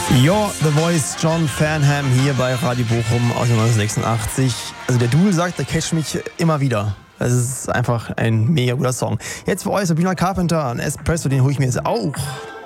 Ja, The Voice, John Farnham hier bei Radio Bochum aus 1986. Also der Duel sagt, der catcht mich immer wieder. Das ist einfach ein mega guter Song. Jetzt für euch Sabrina Carpenter, ein Espresso, den hole ich mir jetzt auch.